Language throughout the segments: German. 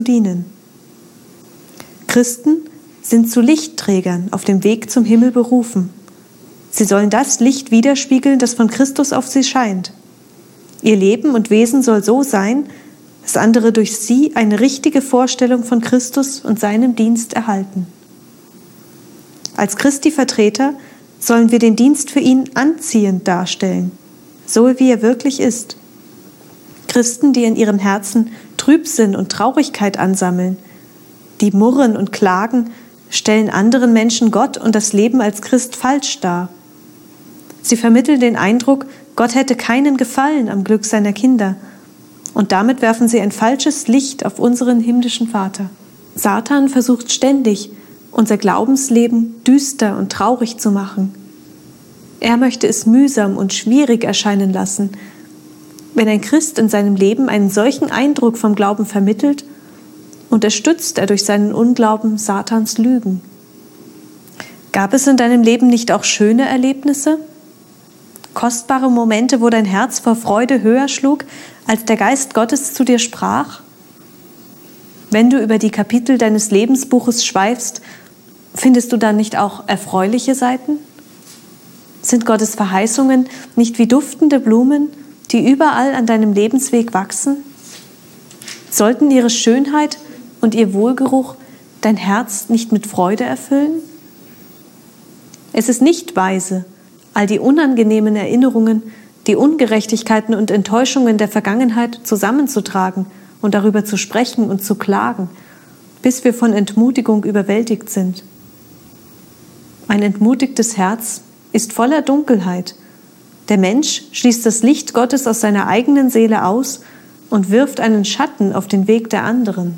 dienen. Christen sind zu Lichtträgern auf dem Weg zum Himmel berufen. Sie sollen das Licht widerspiegeln, das von Christus auf sie scheint. Ihr Leben und Wesen soll so sein, dass andere durch sie eine richtige Vorstellung von Christus und seinem Dienst erhalten. Als Christi Vertreter sollen wir den Dienst für ihn anziehend darstellen, so wie er wirklich ist. Christen, die in ihrem Herzen Trübsinn und Traurigkeit ansammeln, die murren und klagen, stellen anderen Menschen Gott und das Leben als Christ falsch dar. Sie vermitteln den Eindruck, Gott hätte keinen Gefallen am Glück seiner Kinder. Und damit werfen sie ein falsches Licht auf unseren himmlischen Vater. Satan versucht ständig, unser Glaubensleben düster und traurig zu machen. Er möchte es mühsam und schwierig erscheinen lassen. Wenn ein Christ in seinem Leben einen solchen Eindruck vom Glauben vermittelt, unterstützt er durch seinen Unglauben Satans Lügen. Gab es in deinem Leben nicht auch schöne Erlebnisse? Kostbare Momente, wo dein Herz vor Freude höher schlug, als der Geist Gottes zu dir sprach? Wenn du über die Kapitel deines Lebensbuches schweifst, findest du dann nicht auch erfreuliche Seiten? Sind Gottes Verheißungen nicht wie duftende Blumen, die überall an deinem Lebensweg wachsen? Sollten ihre Schönheit und ihr Wohlgeruch dein Herz nicht mit Freude erfüllen? Es ist nicht weise, all die unangenehmen Erinnerungen, die Ungerechtigkeiten und Enttäuschungen der Vergangenheit zusammenzutragen und darüber zu sprechen und zu klagen, bis wir von Entmutigung überwältigt sind. Ein entmutigtes Herz ist voller Dunkelheit. Der Mensch schließt das Licht Gottes aus seiner eigenen Seele aus und wirft einen Schatten auf den Weg der anderen.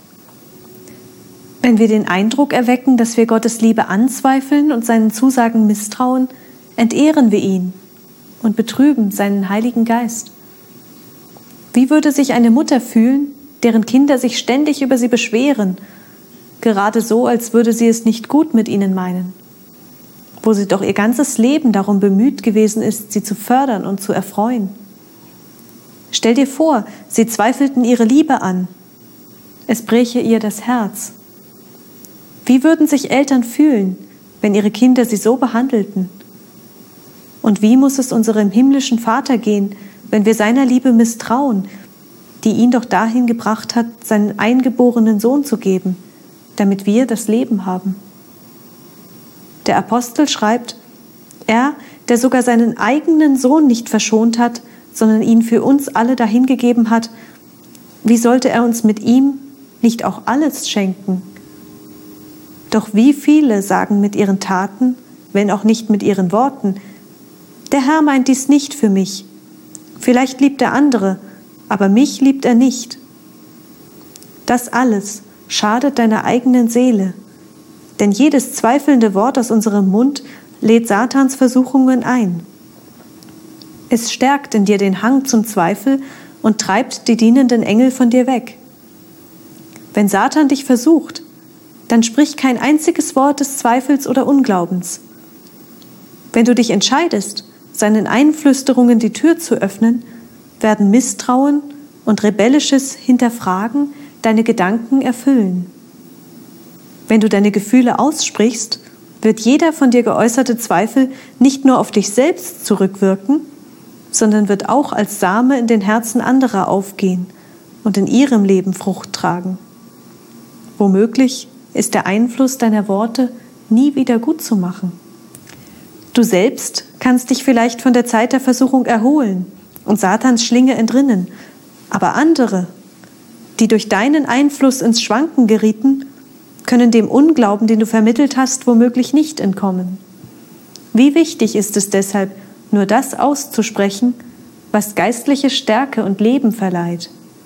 Wenn wir den Eindruck erwecken, dass wir Gottes Liebe anzweifeln und seinen Zusagen misstrauen, entehren wir ihn und betrüben seinen Heiligen Geist. Wie würde sich eine Mutter fühlen, deren Kinder sich ständig über sie beschweren, gerade so, als würde sie es nicht gut mit ihnen meinen, wo sie doch ihr ganzes Leben darum bemüht gewesen ist, sie zu fördern und zu erfreuen? Stell dir vor, sie zweifelten ihre Liebe an. Es bräche ihr das Herz. Wie würden sich Eltern fühlen, wenn ihre Kinder sie so behandelten? Und wie muss es unserem himmlischen Vater gehen, wenn wir seiner Liebe misstrauen, die ihn doch dahin gebracht hat, seinen eingeborenen Sohn zu geben, damit wir das Leben haben? Der Apostel schreibt, er, der sogar seinen eigenen Sohn nicht verschont hat, sondern ihn für uns alle dahingegeben hat, wie sollte er uns mit ihm nicht auch alles schenken? Doch wie viele sagen mit ihren Taten, wenn auch nicht mit ihren Worten, der Herr meint dies nicht für mich. Vielleicht liebt er andere, aber mich liebt er nicht. Das alles schadet deiner eigenen Seele, denn jedes zweifelnde Wort aus unserem Mund lädt Satans Versuchungen ein. Es stärkt in dir den Hang zum Zweifel und treibt die dienenden Engel von dir weg. Wenn Satan dich versucht, dann sprich kein einziges Wort des Zweifels oder Unglaubens. Wenn du dich entscheidest, seinen Einflüsterungen die Tür zu öffnen, werden Misstrauen und rebellisches Hinterfragen deine Gedanken erfüllen. Wenn du deine Gefühle aussprichst, wird jeder von dir geäußerte Zweifel nicht nur auf dich selbst zurückwirken, sondern wird auch als Same in den Herzen anderer aufgehen und in ihrem Leben Frucht tragen. Womöglich ist der Einfluss deiner Worte nie wieder gut zu machen. Du selbst kannst dich vielleicht von der Zeit der Versuchung erholen und Satans Schlinge entrinnen, aber andere, die durch deinen Einfluss ins Schwanken gerieten, können dem Unglauben, den du vermittelt hast, womöglich nicht entkommen. Wie wichtig ist es deshalb, nur das auszusprechen, was geistliche Stärke und Leben verleiht.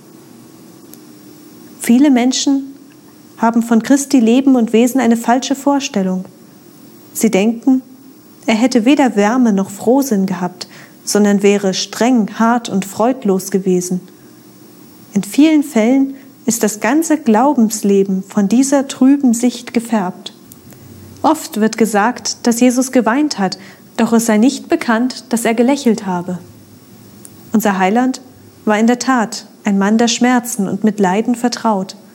Viele Menschen haben von Christi Leben und Wesen eine falsche Vorstellung. Sie denken, er hätte weder Wärme noch Frohsinn gehabt, sondern wäre streng, hart und freudlos gewesen. In vielen Fällen ist das ganze Glaubensleben von dieser trüben Sicht gefärbt. Oft wird gesagt, dass Jesus geweint hat, doch es sei nicht bekannt, dass er gelächelt habe. Unser Heiland war in der Tat ein Mann der Schmerzen und mit Leiden vertraut.